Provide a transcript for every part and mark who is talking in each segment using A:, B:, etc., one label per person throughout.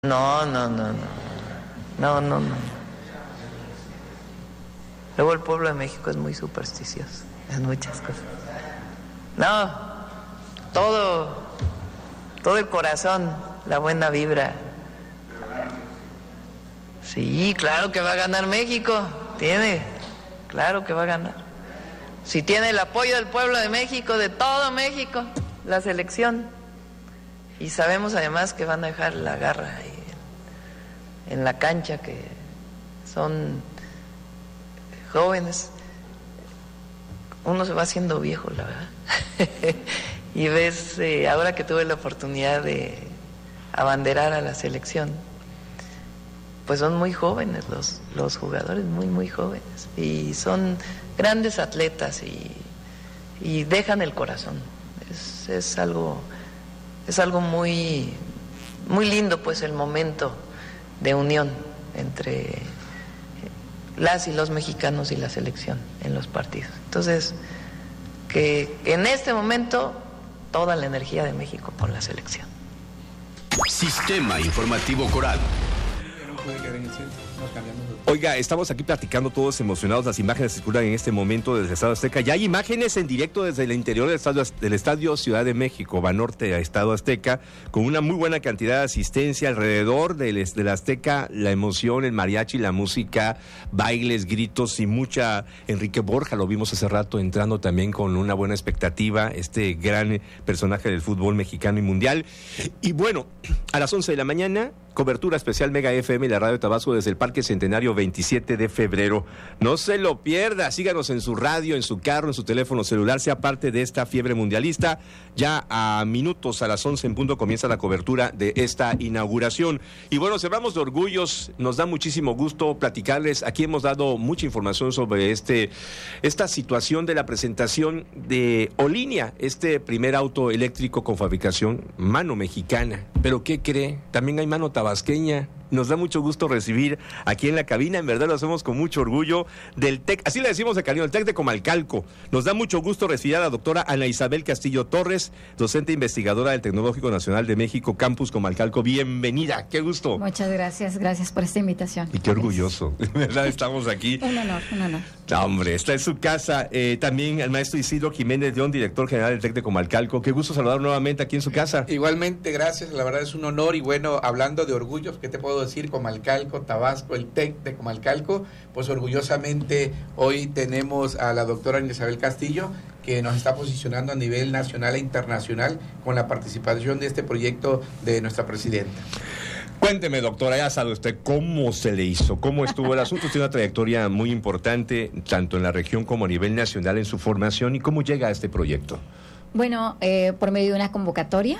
A: No, no, no, no. No, no, no. Luego el pueblo de México es muy supersticioso en muchas cosas. No, todo el corazón, la buena vibra. Sí, claro que va a ganar México. Claro que va a ganar. Si tiene el apoyo del pueblo de México, de todo México, la selección. Y sabemos además que van a dejar la garra ahí en la cancha, que son jóvenes. Uno se va haciendo viejo, la verdad. Y ves, ahora que tuve la oportunidad de abanderar a la selección, pues son muy jóvenes los jugadores, muy, muy jóvenes. Y son grandes atletas y dejan el corazón. Es algo muy, muy lindo, pues, el momento de unión entre las y los mexicanos y la selección en los partidos. Entonces, que en este momento toda la energía de México por la selección.
B: Sistema Informativo Coral.
C: Oiga, estamos aquí platicando todos emocionados. Las imágenes circulan en este momento desde el Estadio Azteca. Ya hay imágenes en directo desde el interior del estadio Ciudad de México, Banorte a Estadio Azteca, con una muy buena cantidad de asistencia alrededor del Azteca. La emoción, el mariachi, la música, bailes, gritos y mucha. Enrique Borja lo vimos hace rato entrando también con una buena expectativa, este gran personaje del fútbol mexicano y mundial. Y bueno, a las 11 de la mañana, cobertura especial Mega FM y la Radio Tabasco desde el Parque Centenario 27 de febrero. No se lo pierda, síganos en su radio, en su carro, en su teléfono celular, sea parte de esta fiebre mundialista. Ya a minutos, a las 11 en punto, comienza la cobertura de esta inauguración. Y bueno, cerramos de orgullos, nos da muchísimo gusto platicarles. Aquí hemos dado mucha información sobre esta situación de la presentación de Olinia, este primer auto eléctrico con fabricación mano mexicana. Pero ¿qué cree? También hay mano tabasqueña. Nos da mucho gusto recibir aquí en la cabina, en verdad lo hacemos con mucho orgullo, del TEC, así le decimos de cariño, el TEC de Comalcalco. Nos da mucho gusto recibir a la doctora Ana Isabel Castillo Torres, docente investigadora del Tecnológico Nacional de México, Campus Comalcalco. Bienvenida, qué gusto.
D: Muchas gracias por esta invitación.
C: Y qué orgulloso, de verdad estamos aquí.
D: Un honor.
C: No, hombre, está en su casa. También el maestro Isidro Jiménez León, director general del TEC de Comalcalco. Qué gusto saludar nuevamente aquí en su casa.
E: Igualmente, gracias, la verdad es un honor. Y bueno, hablando de orgullos, ¿qué te puedo decir? Comalcalco, Tabasco, el TEC de Comalcalco, pues orgullosamente hoy tenemos a la doctora Ana Isabel Castillo, que nos está posicionando a nivel nacional e internacional con la participación de este proyecto de nuestra presidenta.
C: Cuénteme, doctora, ya sabe usted cómo se le hizo, cómo estuvo el asunto. Tiene una trayectoria muy importante, tanto en la región como a nivel nacional en su formación. ¿Y cómo llega a este proyecto?
D: Bueno, por medio de una convocatoria,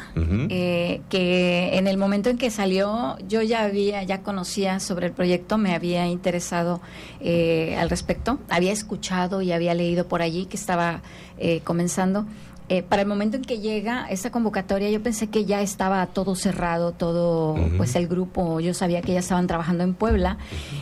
D: que en el momento en que salió, yo ya conocía sobre el proyecto, me había interesado al respecto, había escuchado y había leído por allí que estaba comenzando. Para el momento en que llega esa convocatoria, yo pensé que ya estaba todo cerrado, todo, pues el grupo, yo sabía que ya estaban trabajando en Puebla,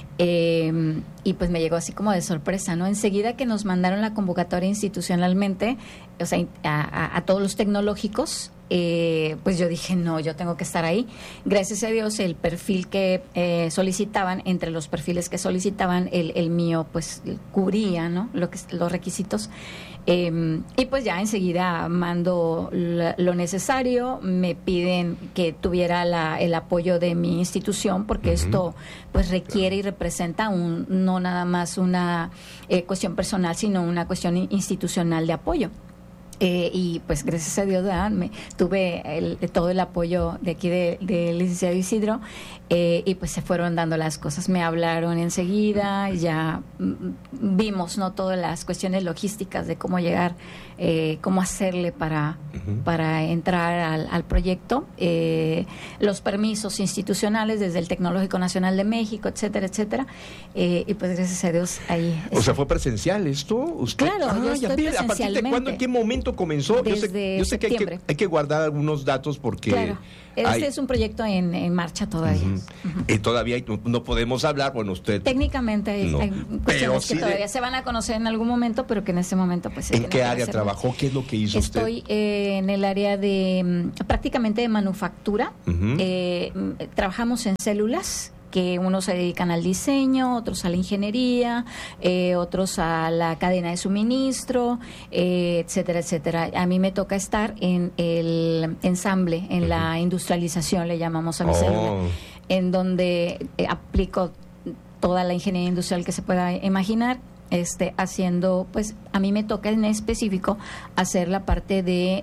D: y pues me llegó así como de sorpresa, ¿no? Enseguida que nos mandaron la convocatoria institucionalmente, o sea, a todos los tecnológicos, pues yo dije, no, yo tengo que estar ahí. Gracias a Dios, el perfil que solicitaban, entre los perfiles que solicitaban, el mío, pues cubría, ¿no? Los requisitos. Y pues ya enseguida mando lo necesario, me piden que tuviera el apoyo de mi institución, porque esto pues requiere y representa no nada más una cuestión personal, sino una cuestión institucional de apoyo. Y pues gracias a Dios tuve todo el apoyo de aquí del licenciado Isidro, y pues se fueron dando las cosas. Me hablaron enseguida, ya vimos, ¿no?, todas las cuestiones logísticas de cómo llegar, cómo hacerle para entrar al proyecto, los permisos institucionales desde el Tecnológico Nacional de México, etcétera, y pues gracias a Dios ahí.
C: O sea, ¿fue presencial esto? ¿Usted?
D: Claro, yo estoy
C: ¿A partir de cuándo, en qué momento proyecto comenzó? Yo sé que hay que guardar algunos datos porque...
D: Claro, es un proyecto en marcha todavía.
C: Todavía no podemos hablar, bueno, usted...
D: Técnicamente hay cuestiones que todavía se van a conocer en algún momento, pero que en este momento pues...
C: ¿En qué área trabajó? ¿Qué es lo que hizo usted?
D: Estoy en el área de prácticamente de manufactura. Trabajamos en células, que unos se dedican al diseño, otros a la ingeniería, otros a la cadena de suministro, etcétera, etcétera. A mí me toca estar en el ensamble, en la industrialización, le llamamos a mi célula, en donde aplico toda la ingeniería industrial que se pueda imaginar, haciendo, pues a mí me toca en específico hacer la parte de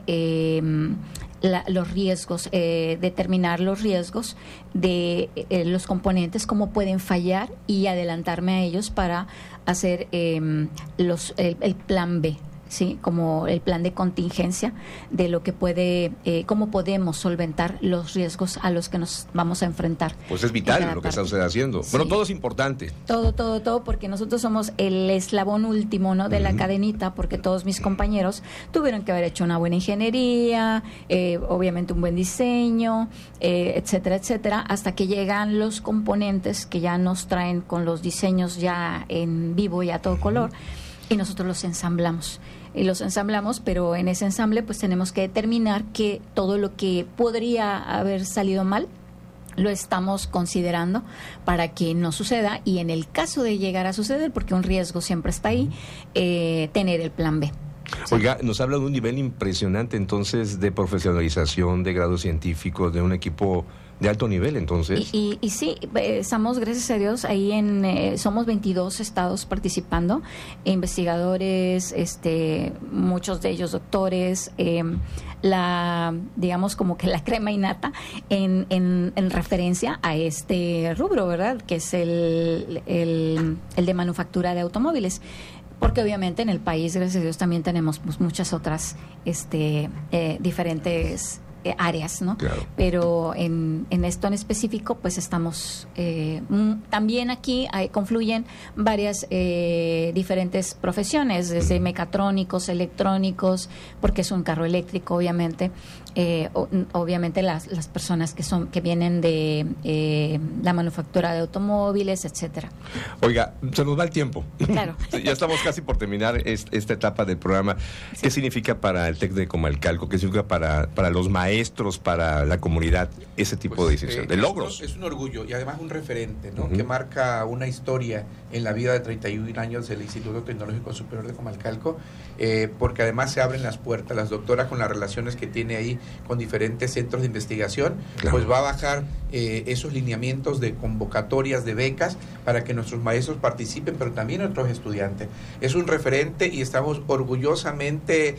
D: los riesgos, determinar los riesgos de los componentes, cómo pueden fallar y adelantarme a ellos para hacer el plan B, ¿sí? Como el plan de contingencia de lo que puede, cómo podemos solventar los riesgos a los que nos vamos a enfrentar.
C: Pues es vital lo que está usted haciendo. Sí. Bueno, todo es importante.
D: Todo, porque nosotros somos el eslabón último, ¿no? De la cadenita, porque todos mis compañeros tuvieron que haber hecho una buena ingeniería, obviamente un buen diseño, etcétera, etcétera, hasta que llegan los componentes que ya nos traen con los diseños ya en vivo y a todo color, y nosotros los ensamblamos. Pero en ese ensamble pues tenemos que determinar que todo lo que podría haber salido mal lo estamos considerando para que no suceda, y en el caso de llegar a suceder, porque un riesgo siempre está ahí, tener el plan B.
C: Oiga, nos habla de un nivel impresionante entonces de profesionalización, de grado científico, de un equipo de alto nivel, entonces.
D: Y sí, estamos, gracias a Dios, ahí somos 22 estados participando, investigadores, muchos de ellos doctores, digamos como que la crema innata en referencia a este rubro, ¿verdad? Que es el de manufactura de automóviles. Porque obviamente en el país, gracias a Dios, también tenemos pues, muchas otras diferentes áreas, ¿no?
C: Claro.
D: Pero en esto en específico, pues estamos también aquí confluyen varias diferentes profesiones, desde mecatrónicos, electrónicos, porque es un carro eléctrico, obviamente. Obviamente las personas que vienen de la manufactura de automóviles, etcétera.
C: Oiga, se nos va el tiempo.
D: Claro.
C: Ya estamos casi por terminar esta etapa del programa. Sí. ¿Qué significa para el TEC de Comalcalco? ¿Qué significa para los maestros, para la comunidad, ese tipo de decisión, de logros?
E: Es un orgullo y además un referente, ¿no? Que marca una historia en la vida de 31 años del Instituto Tecnológico Superior de Comalcalco, porque además se abren las puertas. Las doctoras, con las relaciones que tiene ahí con diferentes centros de investigación, claro, pues va a bajar esos lineamientos de convocatorias de becas para que nuestros maestros participen, pero también otros estudiantes. Es un referente y estamos orgullosamente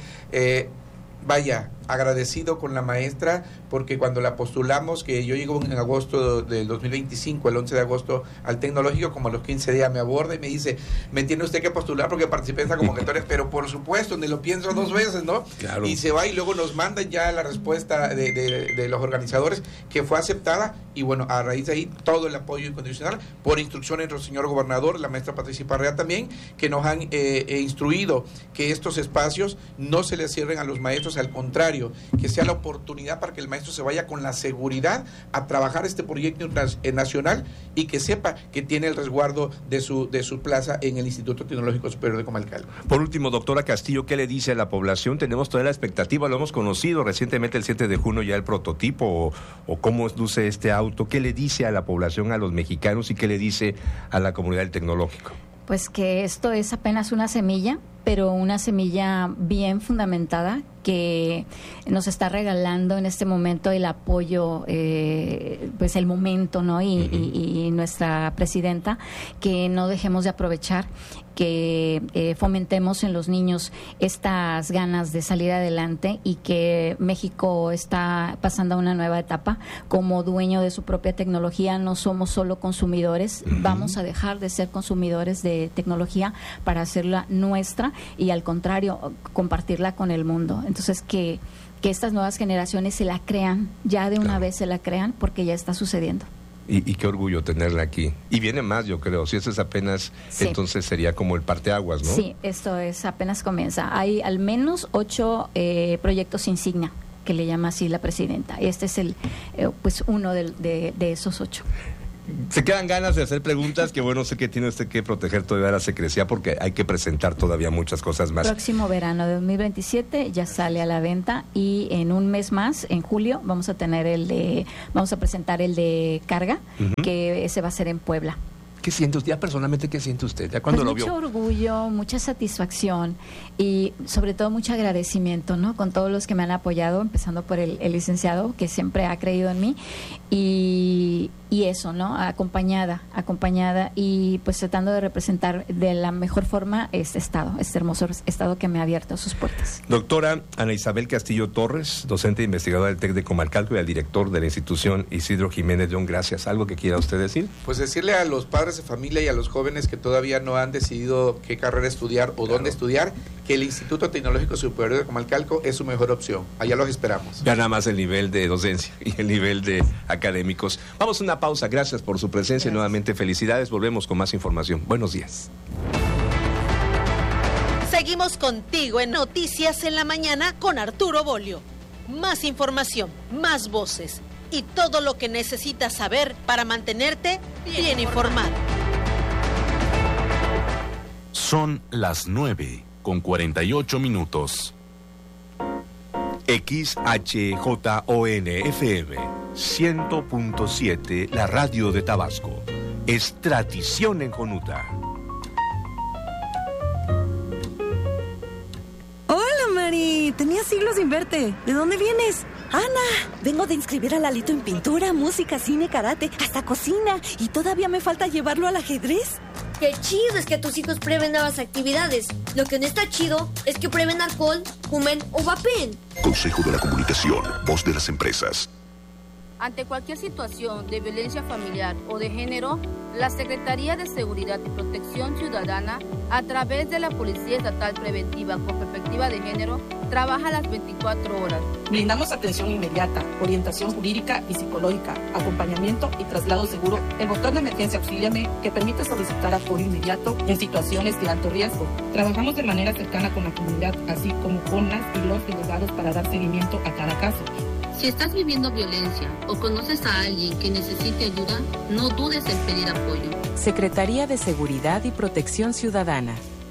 E: agradecido con la maestra, porque cuando la postulamos, que yo llego en agosto del 2025, el 11 de agosto, al tecnológico, como a los 15 días me aborda y me dice, ¿me entiende usted que postular porque participé en esta convocatoria? Pero por supuesto, ni lo pienso dos veces, ¿no?
C: Claro.
E: Y se va y luego nos mandan ya la respuesta de los organizadores, que fue aceptada, y bueno, a raíz de ahí todo el apoyo incondicional, por instrucciones del señor gobernador, la maestra Patricia Parrea también, que nos han instruido que estos espacios no se les cierren a los maestros, al contrario, que sea la oportunidad para que el maestro se vaya con la seguridad a trabajar este proyecto nacional y que sepa que tiene el resguardo de su plaza en el Instituto Tecnológico Superior de Comalcalco.
C: Por último, doctora Castillo, ¿qué le dice a la población? Tenemos toda la expectativa, lo hemos conocido recientemente el 7 de junio ya el prototipo o cómo luce este auto. ¿Qué le dice a la población, a los mexicanos, y qué le dice a la comunidad del tecnológico?
D: Pues que esto es apenas una semilla, pero una semilla bien fundamentada, que nos está regalando en este momento el apoyo, pues el momento, ¿no? Y nuestra presidenta, que no dejemos de aprovechar, que fomentemos en los niños estas ganas de salir adelante, y que México está pasando a una nueva etapa como dueño de su propia tecnología. No somos solo consumidores, vamos a dejar de ser consumidores de tecnología para hacerla nuestra y al contrario, compartirla con el mundo. Entonces, que estas nuevas generaciones se la crean, ya de una vez se la crean, porque ya está sucediendo.
C: Y qué orgullo tenerla aquí. Y viene más, yo creo. Si eso es apenas,
D: Sí.
C: entonces sería como el parteaguas, ¿no?
D: Sí, esto es apenas comienza. Hay al menos 8 proyectos insignia, que le llama así la presidenta. Este es pues uno de esos 8.
C: Se quedan ganas de hacer preguntas, que bueno, sé que tiene usted que proteger todavía la secrecía porque hay que presentar todavía muchas cosas más.
D: Próximo verano de 2027 ya sale a la venta y en un mes más, en julio, vamos a presentar el de carga, que ese va a ser en Puebla.
C: ¿Qué siente usted? Ya personalmente, ¿qué siente usted? ¿Ya cuando
D: Pues
C: lo
D: mucho
C: vio?
D: orgullo, mucha satisfacción y sobre todo mucho agradecimiento, ¿no? Con todos los que me han apoyado, empezando por el licenciado, que siempre ha creído en mí, y eso, ¿no? Acompañada y pues tratando de representar de la mejor forma este hermoso estado que me ha abierto sus puertas.
C: Doctora Ana Isabel Castillo Torres, docente e investigadora del TEC de Comalcalco y al director de la institución Isidro Jiménez León, gracias. ¿Algo que quiera usted decir?
E: Pues decirle a los padres de familia y a los jóvenes que todavía no han decidido qué carrera estudiar o dónde estudiar, que el Instituto Tecnológico Superior de Comalcalco es su mejor opción. Allá los esperamos.
C: Ya nada más el nivel de docencia y el nivel de académicos. Vamos a una pausa. Gracias por su presencia y nuevamente felicidades. Volvemos con más información. Buenos días.
F: Seguimos contigo en Noticias en la Mañana con Arturo Bolio. Más información, más voces y todo lo que necesitas saber para mantenerte bien informado.
G: Son las 9:48.
C: XHJON-FM 100.7, la radio de Tabasco. Es tradición en Jonuta.
H: Hola, Mari. Tenía siglos sin verte. ¿De dónde vienes?
I: Ana, vengo de inscribir a Lalito en pintura, música, cine, karate, hasta cocina. Y todavía me falta llevarlo al ajedrez.
J: Qué chido es que tus hijos prueben nuevas actividades. Lo que no está chido es que prueben alcohol, fumen o vapeen.
K: Consejo de la Comunicación, voz de las empresas.
L: Ante cualquier situación de violencia familiar o de género, la Secretaría de Seguridad y Protección Ciudadana, a través de la Policía Estatal Preventiva con Perspectiva de Género, trabaja las 24 horas.
M: Brindamos atención inmediata, orientación jurídica y psicológica, acompañamiento y traslado seguro. El botón de emergencia Auxíliame, que permite solicitar apoyo inmediato en situaciones de alto riesgo. Trabajamos de manera cercana con la comunidad, así como con las y los delegados para dar seguimiento a cada caso.
L: Si estás viviendo violencia o conoces a alguien que necesite ayuda, no dudes en pedir apoyo.
N: Secretaría de Seguridad y Protección Ciudadana.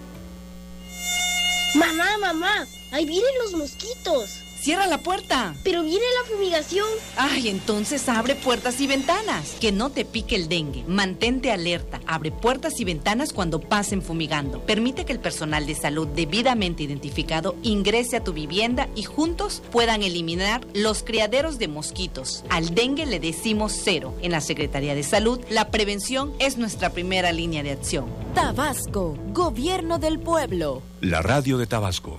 J: Mamá, ahí vienen los mosquitos.
H: ¡Cierra la puerta!
J: Pero viene la fumigación.
H: Ay, entonces abre puertas y ventanas.
O: Que no te pique el dengue. Mantente alerta. Abre puertas y ventanas cuando pasen fumigando. Permite que el personal de salud debidamente identificado ingrese a tu vivienda y juntos puedan eliminar los criaderos de mosquitos. Al dengue le decimos cero. En la Secretaría de Salud, la prevención es nuestra primera línea de acción.
N: Tabasco, Gobierno del Pueblo.
C: La radio de Tabasco.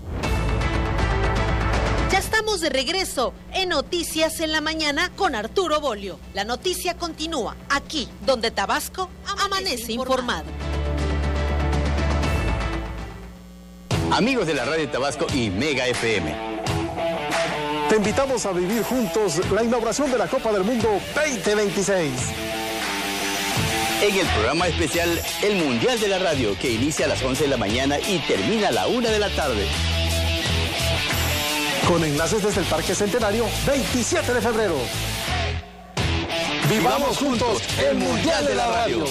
F: Ya estamos de regreso en Noticias en la Mañana con Arturo Bolio. La noticia continúa aquí, donde Tabasco amanece informado.
B: Amigos de la radio de Tabasco y Mega FM.
P: Te invitamos a vivir juntos la inauguración de la Copa del Mundo 2026.
B: En el programa especial El Mundial de la Radio, que inicia a las 11 de la mañana y termina a la 1 de la tarde.
P: Con enlaces desde el Parque Centenario, 27 de febrero. Vivamos juntos el Mundial de la Radio.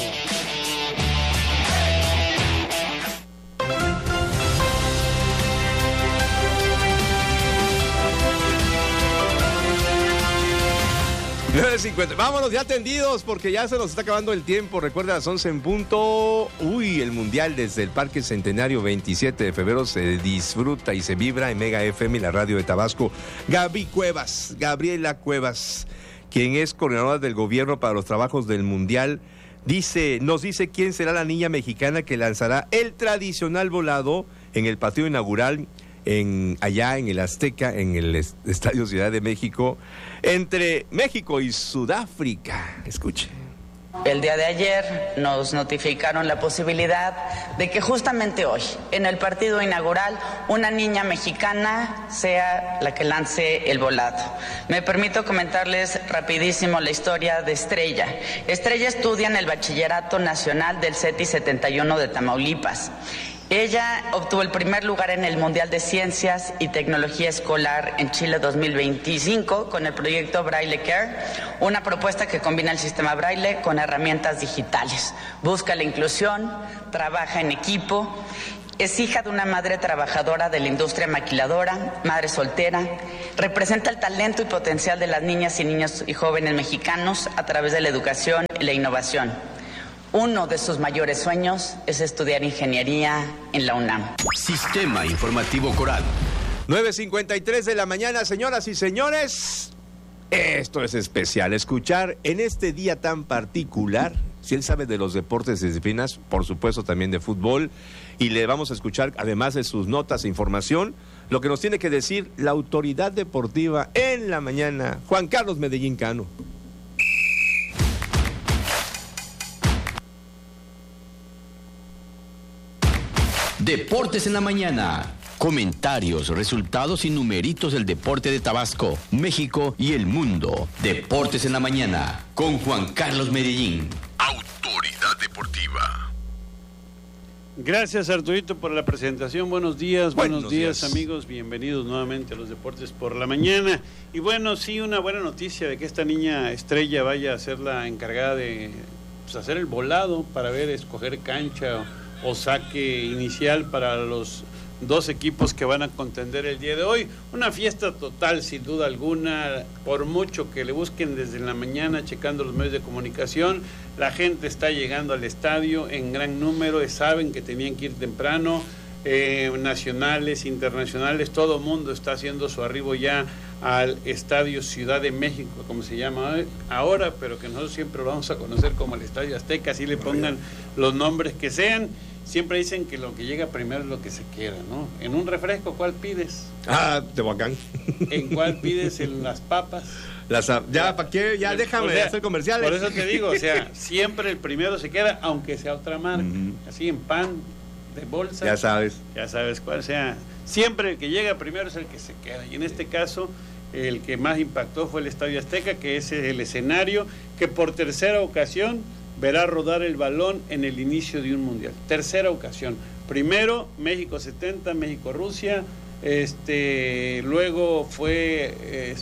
C: Vámonos ya atendidos porque ya se nos está acabando el tiempo. Recuerda, a las 11 en punto. El Mundial desde el Parque Centenario, 27 de febrero, se disfruta y se vibra en Mega FM y la radio de Tabasco. Gabriela Cuevas, quien es coordinadora del gobierno para los trabajos del Mundial, nos dice quién será la niña mexicana que lanzará el tradicional volado en el patio inaugural allá en el Azteca, en el Estadio Ciudad de México, entre México y Sudáfrica. Escuche.
Q: El día de ayer nos notificaron la posibilidad de que justamente hoy, en el partido inaugural, una niña mexicana sea la que lance el volado. Me permito comentarles rapidísimo la historia de Estrella. Estrella estudia en el Bachillerato Nacional del CETI 71 de Tamaulipas. Ella obtuvo el primer lugar en el Mundial de Ciencias y Tecnología Escolar en Chile 2025 con el proyecto Braille Care, una propuesta que combina el sistema Braille con herramientas digitales. Busca la inclusión, trabaja en equipo, es hija de una madre trabajadora de la industria maquiladora, madre soltera, representa el talento y potencial de las niñas y niños y jóvenes mexicanos a través de la educación y la innovación. Uno de sus mayores sueños es estudiar ingeniería en la UNAM.
B: Sistema Informativo Coral.
C: 9:53 de la mañana, señoras y señores. Esto es especial. Escuchar en este día tan particular, si él sabe de los deportes y disciplinas, por supuesto también de fútbol, y le vamos a escuchar, además de sus notas e información, lo que nos tiene que decir la autoridad deportiva en la mañana, Juan Carlos Medellín Cano.
B: Deportes en la mañana. Comentarios, resultados y numeritos del deporte de Tabasco, México y el mundo. Deportes en la mañana con Juan Carlos Medellín.
K: Autoridad Deportiva.
R: Gracias, Arturito, por la presentación. Buenos días, amigos. Bienvenidos nuevamente a los Deportes por la Mañana. Y bueno, sí, una buena noticia de que esta niña Estrella vaya a ser la encargada de hacer el volado para escoger cancha o saque inicial para los dos equipos que van a contender el día de hoy. Una fiesta total, sin duda alguna, por mucho que le busquen desde la mañana checando los medios de comunicación, la gente está llegando al estadio en gran número, saben que tenían que ir temprano, nacionales, internacionales, todo el mundo está haciendo su arribo ya al Estadio Ciudad de México, como se llama ahora, pero que nosotros siempre lo vamos a conocer como el Estadio Azteca, así le pongan los nombres que sean. Siempre dicen que lo que llega primero es lo que se queda, ¿no? En un refresco, ¿cuál pides?
C: Tehuacán.
R: ¿En cuál pides? ¿En las papas?
C: Ya, ¿para qué? Ya déjame hacer comerciales.
R: Por eso te digo, siempre el primero se queda, aunque sea otra marca. Así en pan de bolsa.
C: Ya sabes
R: cuál sea. Siempre el que llega primero es el que se queda. Y en este caso, el que más impactó fue el Estadio Azteca, que es el escenario que por tercera ocasión verá rodar el balón en el inicio de un mundial. Tercera ocasión. Primero, México 70, México-Rusia. Luego fue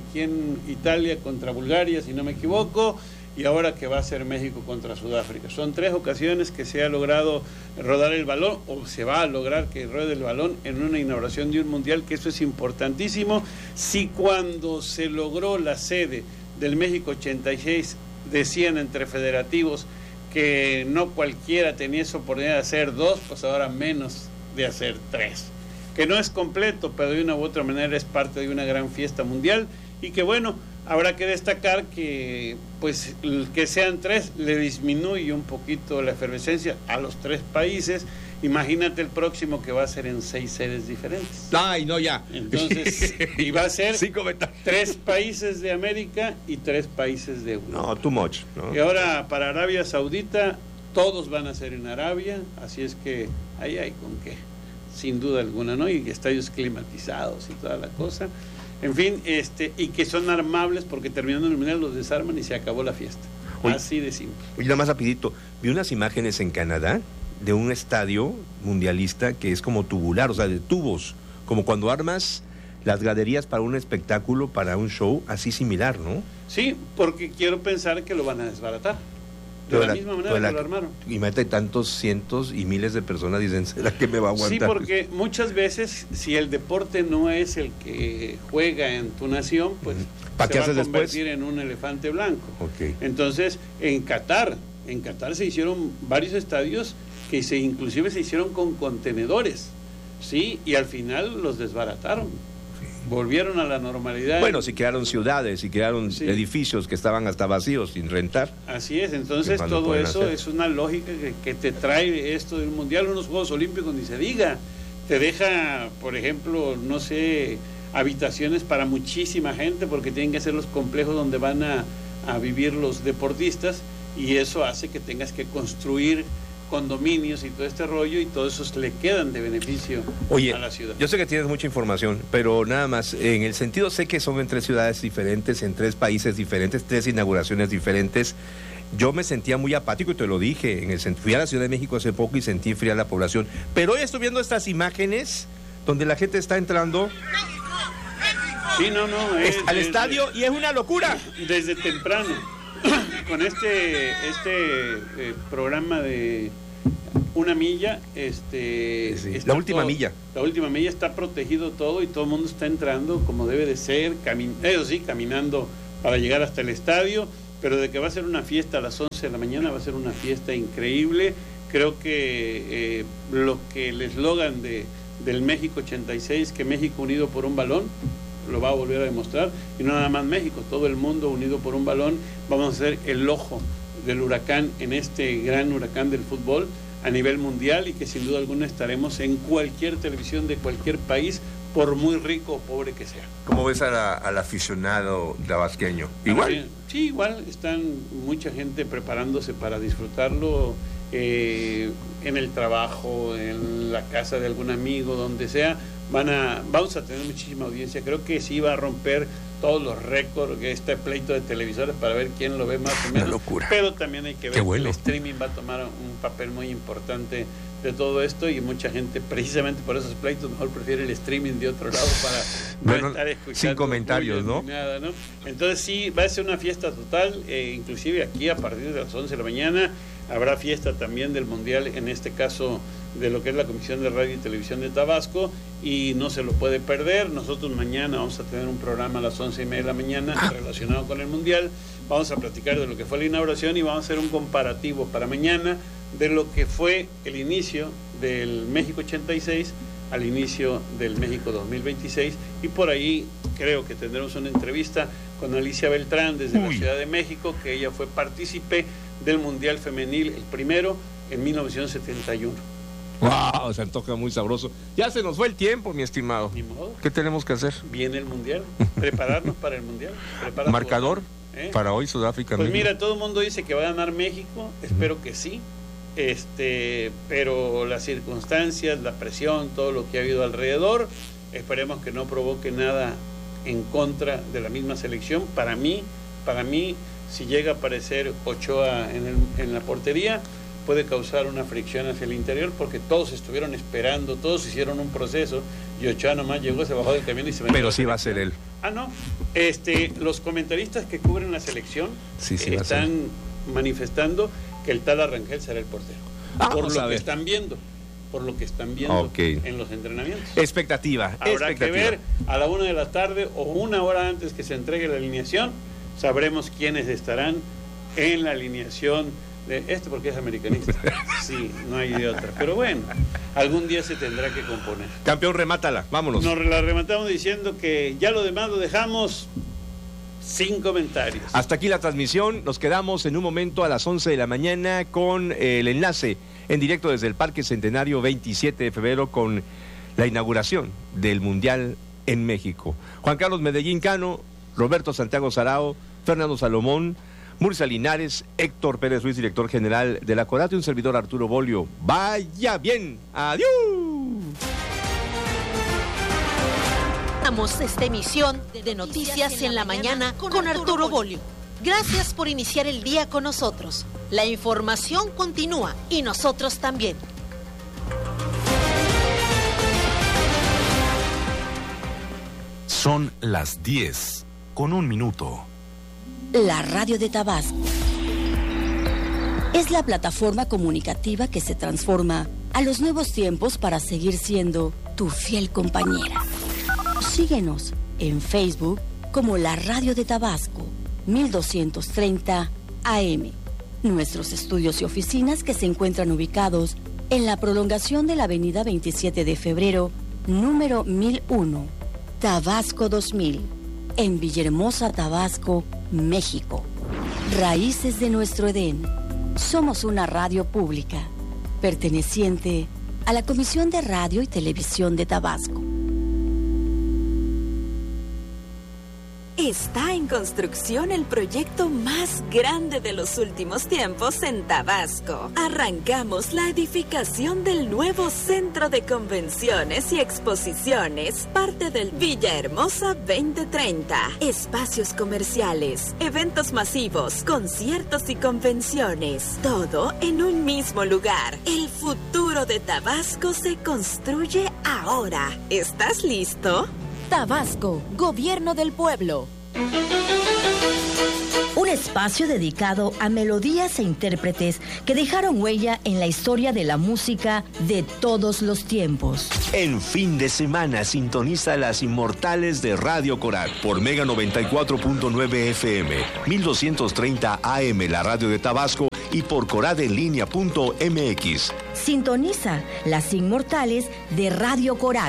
R: Italia contra Bulgaria, si no me equivoco. Y ahora que va a ser México contra Sudáfrica. Son 3 ocasiones que se ha logrado rodar el balón, o se va a lograr que ruede el balón en una inauguración de un mundial, que eso es importantísimo. Si cuando se logró la sede del México 86 decían entre federativos que no cualquiera tenía esa oportunidad de hacer 2, pues ahora menos de hacer 3. Que no es completo, pero de una u otra manera es parte de una gran fiesta mundial, y que bueno, habrá que destacar que pues el que sean 3 le disminuye un poquito la efervescencia a los 3 países. Imagínate el próximo, que va a ser en 6 sedes diferentes.
C: Ay, no, ya.
R: Entonces, y va a ser 3 países de América y 3 países de Europa.
C: No, too much, ¿no?
R: Y ahora para Arabia Saudita, todos van a ser en Arabia, así es que ahí hay con qué, sin duda alguna, ¿no? Y estadios climatizados y toda la cosa. En fin, y que son armables, porque terminando el mundial los desarman y se acabó la fiesta. Así de simple.
C: Oye, nada más rapidito, vi unas imágenes en Canadá de un estadio mundialista que es como tubular, o sea, de tubos, como cuando armas las graderías para un espectáculo, para un show, así similar, ¿no?
R: Sí, porque quiero pensar que lo van a desbaratar. De la misma manera que lo armaron.
C: Imagínate, tantos cientos y miles de personas dicen, ¿será que me va a aguantar?
R: Sí, porque muchas veces, si el deporte no es el que juega en tu nación, pues se va a convertir en un elefante blanco.
C: Okay.
R: Entonces, en Qatar se hicieron varios estadios que inclusive se hicieron con contenedores, ¿sí? Y al final los desbarataron. Volvieron a la normalidad.
C: Bueno, si crearon ciudades, si crearon edificios que estaban hasta vacíos, sin rentar.
R: Así es, entonces todo eso es una lógica que te trae esto del mundial, unos Juegos Olímpicos, ni se diga. Te deja, por ejemplo, no sé, habitaciones para muchísima gente, porque tienen que ser los complejos donde van a vivir los deportistas, y eso hace que tengas que construir condominios y todo este rollo, y todos esos le quedan de beneficio a la ciudad.
C: Yo sé que tienes mucha información, pero nada más, en el sentido, sé que son en 3 ciudades diferentes, en 3 países diferentes, 3 inauguraciones diferentes. Yo me sentía muy apático y te lo dije, fui a la Ciudad de México hace poco y sentí fría la población, pero hoy estoy viendo estas imágenes donde la gente está entrando
R: sí,
C: al estadio y es una locura.
R: Desde temprano, con este programa de una milla,
C: la última milla.
R: La última milla está protegido todo y todo el mundo está entrando como debe de ser, caminando para llegar hasta el estadio, pero de que va a ser una fiesta a las 11 de la mañana, va a ser una fiesta increíble. Creo que lo que el eslogan del México 86, que México unido por un balón, lo va a volver a demostrar, y no nada más México, todo el mundo unido por un balón. Vamos a ser el ojo del huracán en este gran huracán del fútbol a nivel mundial, y que sin duda alguna estaremos en cualquier televisión de cualquier país, por muy rico o pobre que sea.
C: ¿Cómo ves al aficionado tabasqueño? ¿Igual?
R: Sí, igual, están mucha gente preparándose para disfrutarlo en el trabajo, en la casa de algún amigo, donde sea. Vamos a tener muchísima audiencia. Creo que sí va a romper todos los récords, este pleito de televisores, para ver quién lo ve más o menos.
C: Una locura.
R: Pero también hay que ver que el streaming va a tomar un papel muy importante de todo esto, y mucha gente, precisamente por esos pleitos, mejor prefiere el streaming de otro lado para no estar escuchando
C: sin comentarios, ¿no?
R: Nada, ¿no? Entonces sí, va a ser una fiesta total, inclusive aquí a partir de las 11 de la mañana habrá fiesta también del Mundial, en este caso de lo que es la Comisión de Radio y Televisión de Tabasco, y no se lo puede perder. Nosotros mañana vamos a tener un programa a las 11:30 de la mañana relacionado con el Mundial. Vamos a platicar de lo que fue la inauguración y vamos a hacer un comparativo para mañana de lo que fue el inicio del México 86 al inicio del México 2026, y por ahí creo que tendremos una entrevista con Alicia Beltrán desde la Ciudad de México, que ella fue partícipe del Mundial Femenil, el primero, en 1971.
C: ¡Wow! Se antoja muy sabroso. Ya se nos fue el tiempo, mi estimado.
R: Ni modo.
C: ¿Qué tenemos que hacer?
R: Viene el Mundial, prepararnos para el Mundial.
C: ¿Marcador? Para hoy, Sudáfrica.
R: Pues mira, todo el mundo dice que va a ganar México, espero que sí. Pero las circunstancias, la presión, todo lo que ha habido alrededor, esperemos que no provoque nada en contra de la misma selección. Para mí, si llega a aparecer Ochoa en la portería, puede causar una fricción hacia el interior, porque todos estuvieron esperando, todos hicieron un proceso, y Ochoa nomás llegó, se bajó del camión y se metió.
C: Pero sí va a ser él.
R: No. Los comentaristas que cubren la selección están manifestando que el tal Arrangel será el portero. Por lo que están viendo en los entrenamientos.
C: Expectativa.
R: Habrá que ver a la 1 de la tarde o una hora antes que se entregue la alineación, sabremos quiénes estarán en la alineación de porque es americanista. Sí, no hay de otra. Pero bueno, algún día se tendrá que componer.
C: Campeón, remátala, vámonos.
R: Nos la rematamos diciendo que ya lo demás lo dejamos sin comentarios.
C: Hasta aquí la transmisión. Nos quedamos en un momento a las 11 de la mañana con el enlace en directo desde el Parque Centenario 27 de febrero con la inauguración del Mundial en México. Juan Carlos Medellín Cano, Roberto Santiago Sarao, Fernando Salomón, Murcia Linares, Héctor Pérez Ruiz, director general de la CONATE, y un servidor, Arturo Bolio. ¡Vaya bien! ¡Adiós!
F: Damos esta emisión de Noticias en la Mañana con Arturo Bolio. Gracias por iniciar el día con nosotros. La información continúa y nosotros también.
G: Son las 10:01.
S: La Radio de Tabasco es la plataforma comunicativa que se transforma a los nuevos tiempos para seguir siendo tu fiel compañera. Síguenos en Facebook como la Radio de Tabasco 1230 AM. Nuestros estudios y oficinas que se encuentran ubicados en la prolongación de la avenida 27 de febrero, número 1001, Tabasco 2000, en Villahermosa, Tabasco, México. Raíces de nuestro Edén. Somos una radio pública, perteneciente a la Comisión de Radio y Televisión de Tabasco.
I: Está en construcción el proyecto más grande de los últimos tiempos en Tabasco. Arrancamos la edificación del nuevo Centro de Convenciones y Exposiciones, parte del Villahermosa 2030. Espacios comerciales, eventos masivos, conciertos y convenciones. Todo en un mismo lugar. El futuro de Tabasco se construye ahora. ¿Estás listo?
S: Tabasco, Gobierno del Pueblo. Un espacio dedicado a melodías e intérpretes que dejaron huella en la historia de la música de todos los tiempos.
T: En fin de semana sintoniza Las Inmortales de Radio Corat por Mega 94.9 FM, 1230 AM la radio de Tabasco y por coradenlinea.mx.
S: Sintoniza Las Inmortales de Radio Corat.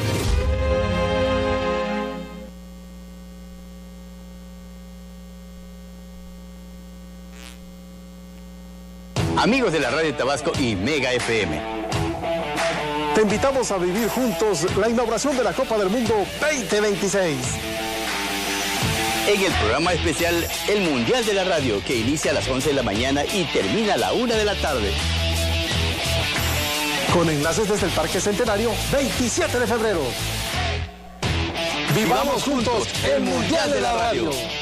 B: Amigos de la radio de Tabasco y Mega FM.
P: Te invitamos a vivir juntos la inauguración de la Copa del Mundo 2026.
B: En el programa especial El Mundial de la Radio, que inicia a las 11 de la mañana y termina a la 1 de la tarde.
P: Con enlaces desde el Parque Centenario, 27 de febrero. Vivamos juntos el Mundial de la Radio.